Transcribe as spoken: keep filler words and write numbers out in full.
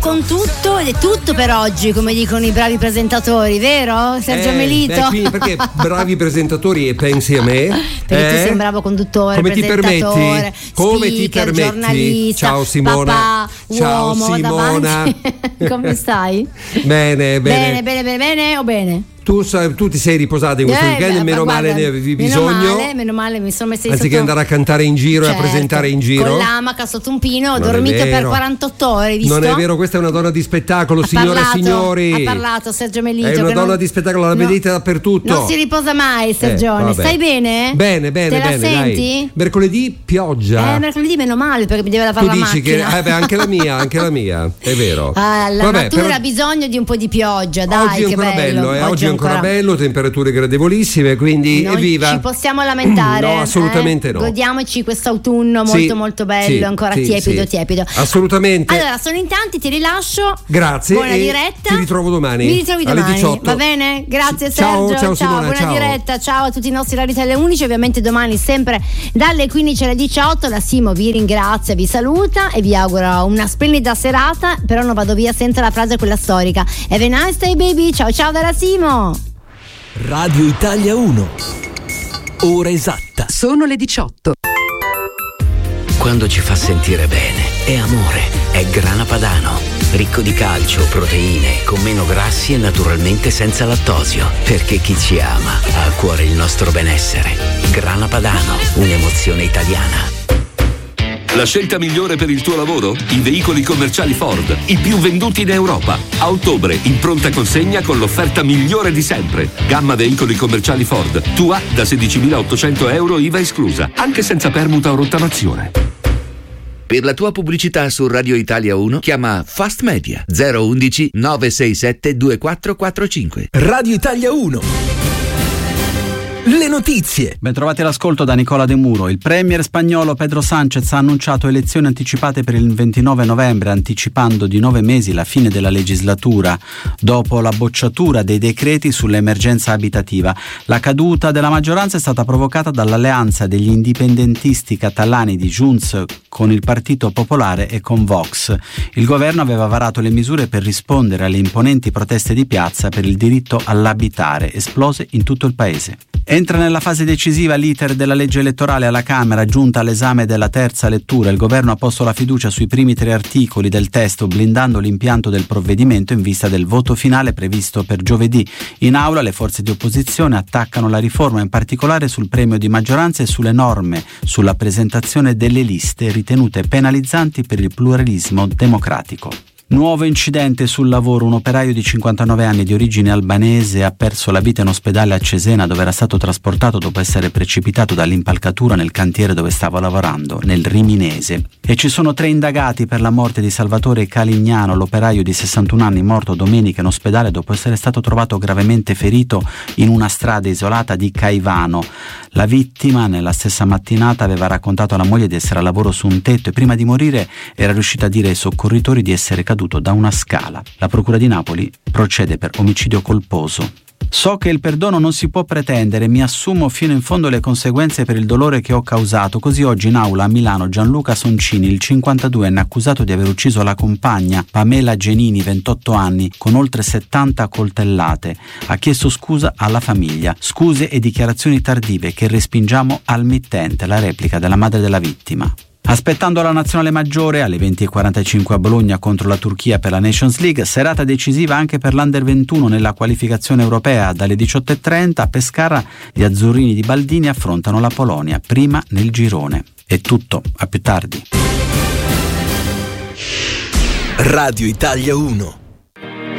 con tutto ed è tutto per oggi, come dicono i bravi presentatori, vero Sergio eh, Melito? Beh, quindi perché bravi presentatori e pensi a me? Perché eh? tu sei un bravo conduttore, come ti permetti? Come speaker, ti permetti? giornalista, Ciao Simona. papà, Ciao uomo, Simona. Come stai? Bene, bene. Bene, bene, bene, bene o bene? Tu, tu ti sei riposata in questo eh, weekend, beh, meno guarda, male ne avevi meno bisogno. Male, meno male, mi sono messa in Anziché sotto... andare a cantare in giro certo, e a presentare in giro. Con l'amaca sotto un pino, ho Non dormito per quarantotto ore, visto? Non è vero, questa è una donna di spettacolo, ha signore parlato, e signori. Ha parlato Sergio Melito. È una che donna non... di spettacolo, la no, vedete dappertutto. Non si riposa mai, Sergione. Eh, Stai bene? Bene, bene, Te la bene. senti? Dai. Mercoledì pioggia. Eh, mercoledì meno male perché mi deve lavare tu la dici macchina. che eh, beh, anche la mia, anche la mia, è vero. Ah, la Vabbè, natura però... ha bisogno di un po' di pioggia, dai, oggi è che ancora bello. bello, eh? Oggi oggi è ancora, ancora bello, temperature gradevolissime, quindi non evviva. ci possiamo lamentare. No, assolutamente eh? no. Godiamoci quest'autunno molto sì, molto bello, sì, ancora sì, tiepido sì. tiepido. Assolutamente. Allora, sono in tanti, ti rilascio. Grazie. Buona e diretta. Ti ritrovo domani. Mi ritrovi alle domani. diciotto. Va bene? Grazie ciao, Sergio. Ciao, Simona, buona ciao. diretta. Ciao a tutti i nostri Radio Italia Unici. Ovviamente domani sempre dalle quindici alle diciotto. La Simo vi ringrazia, vi saluta e vi augura una splendida serata. Però non vado via senza la frase quella storica. Have a nice day baby. Ciao ciao dalla Simo. Radio Italia uno. Ora esatta. Sono le diciotto. Quando ci fa sentire bene, è amore, è Grana Padano. Ricco di calcio, proteine, con meno grassi e naturalmente senza lattosio. Perché chi ci ama ha a cuore il nostro benessere. Grana Padano, un'emozione italiana. La scelta migliore per il tuo lavoro? I veicoli commerciali Ford, i più venduti in Europa. A ottobre, in pronta consegna con l'offerta migliore di sempre. Gamma veicoli commerciali Ford, tua da sedicimilaottocento euro I V A esclusa, anche senza permuta o rottamazione. Per la tua pubblicità su Radio Italia uno chiama Fast Media zero undici nove sei sette due quattro quattro cinque. Radio Italia uno. Le notizie. Bentrovati all'ascolto da Nicola De Muro. Il premier spagnolo Pedro Sánchez ha annunciato elezioni anticipate per il ventinove novembre, anticipando di nove mesi la fine della legislatura. Dopo la bocciatura dei decreti sull'emergenza abitativa, la caduta della maggioranza è stata provocata dall'alleanza degli indipendentisti catalani di Junts con il Partito Popolare e con Vox. Il governo aveva varato le misure per rispondere alle imponenti proteste di piazza per il diritto all'abitare, esplose in tutto il paese. Entra nella fase decisiva l'iter della legge elettorale alla Camera, giunta all'esame della terza lettura. Il governo ha posto la fiducia sui primi tre articoli del testo, blindando l'impianto del provvedimento in vista del voto finale previsto per giovedì. In aula le forze di opposizione attaccano la riforma, in particolare sul premio di maggioranza e sulle norme sulla presentazione delle liste ritenute penalizzanti per il pluralismo democratico. Nuovo incidente sul lavoro, un operaio di cinquantanove anni di origine albanese ha perso la vita in ospedale a Cesena, dove era stato trasportato dopo essere precipitato dall'impalcatura nel cantiere dove stava lavorando, nel Riminese. E ci sono tre indagati per la morte di Salvatore Calignano, l'operaio di sessantuno anni morto domenica in ospedale dopo essere stato trovato gravemente ferito in una strada isolata di Caivano. La vittima nella stessa mattinata aveva raccontato alla moglie di essere a lavoro su un tetto e prima di morire era riuscita a dire ai soccorritori di essere caduto da una scala. La Procura di Napoli procede per omicidio colposo. So che il perdono non si può pretendere, mi assumo fino in fondo le conseguenze per il dolore che ho causato. Così oggi in aula a Milano Gianluca Soncini, il cinquantaduenne accusato di aver ucciso la compagna Pamela Genini, ventotto anni, con oltre settanta coltellate, ha chiesto scusa alla famiglia. Scuse e dichiarazioni tardive che respingiamo al mittente, la replica della madre della vittima. Aspettando la nazionale maggiore alle venti e quarantacinque a Bologna contro la Turchia per la Nations League, serata decisiva anche per l'Under ventuno nella qualificazione europea. Dalle diciotto e trenta a Pescara gli azzurrini di Baldini affrontano la Polonia, prima nel girone. È tutto, a più tardi. Radio Italia uno.